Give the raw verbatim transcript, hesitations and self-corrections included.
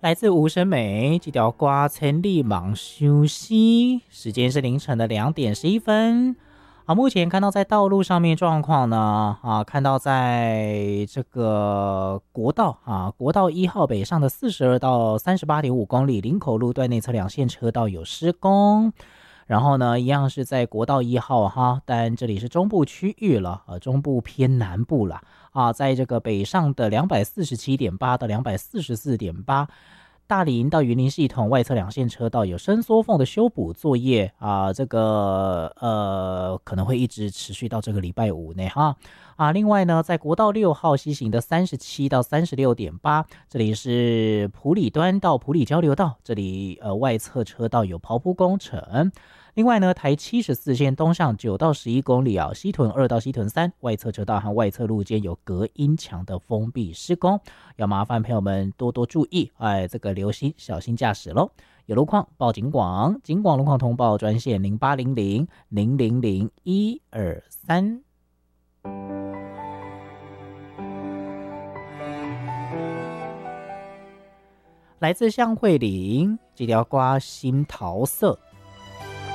来自吴声梅这条歌千里忙休息，时间是凌晨的两点十一分。啊，目前看到在道路上面状况呢，啊，看到在这个国道啊，国道一号北上的四十二到三十八点五公里，林口路段内侧两线车道有施工。然后呢，一样是在国道一号哈，但这里是中部区域了，呃，中部偏南部了啊，在这个北上的两百四十七点八到两百四十四点八。大林到云林系统外侧两线车道有伸缩缝的修补作业啊，这个呃可能会一直持续到这个礼拜五呢哈啊。另外呢，在国道六号西行的三十七到三十六点八，这里是埔里端到埔里交流道，这里呃外侧车道有刨铺工程。另外呢，台七十四线东向九到十一公里啊，西屯二到西屯三外侧车道和外侧路间有隔音墙的封闭施工，要麻烦朋友们多多注意，哎，这个留心小心驾驶咯。有路况报警广，警广路况通报专线零八零零零零零一二三。来自向慧玲这条歌心桃色。